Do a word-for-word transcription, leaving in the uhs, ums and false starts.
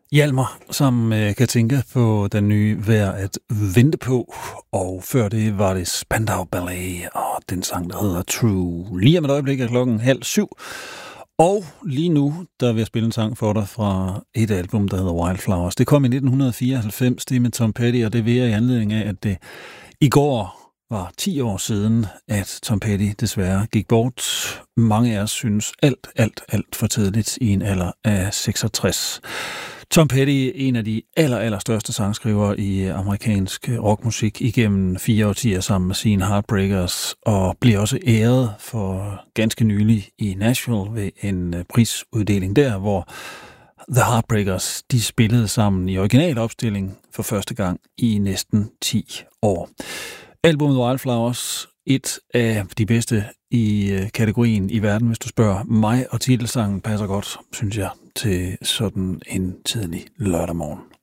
Hjalmar, som øh, kan tænke på den nye Værd at vente på, og før det var det Spandau Ballet, og den sang, der hedder True. Lige om et øjeblik er klokken halv syv, og lige nu, der vil jeg spille en sang for dig fra et album, der hedder Wildflowers. Det kom i nitten fireoghalvfems, det med Tom Petty, og det vil jeg i anledning af, at det i går var ti år siden, at Tom Petty desværre gik bort. Mange af os synes alt, alt, alt for tidligt i en alder af seksogtres. Tom Petty, en af de aller, aller største sangskrivere i amerikansk rockmusik igennem fire årtier sammen med sine Heartbreakers, og bliver også æret for ganske nylig i Nashville ved en prisuddeling der, hvor The Heartbreakers, de spillede sammen i original opstilling for første gang i næsten ti år. Albumet Wildflowers, et af de bedste i kategorien i verden, hvis du spørger mig, og titelsangen passer godt, synes jeg, til sådan en tidlig lørdag morgen.